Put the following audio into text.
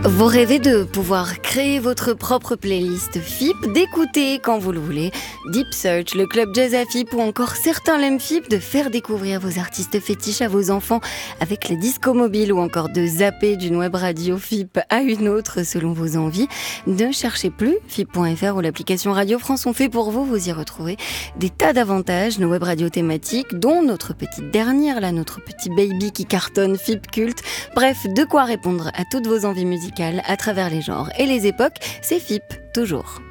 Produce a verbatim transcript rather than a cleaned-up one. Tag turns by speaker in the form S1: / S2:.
S1: Vous rêvez de pouvoir créer votre propre playlist F I P, d'écouter quand vous le voulez Deep Search, le club jazz à F I P ou encore certains l'aiment F I P, de faire découvrir vos artistes fétiches à vos enfants avec les discos mobiles ou encore de zapper d'une web radio F I P à une autre selon vos envies. Ne cherchez plus, F I P point F R ou l'application Radio France ont fait pour vous, vous y retrouvez des tas d'avantages, nos web radios thématiques, dont notre petite dernière, là, notre petit baby qui cartonne F I P culte. Bref, de quoi répondre à toutes vos envies musicales à travers les genres et les époques, c'est F I P, toujours.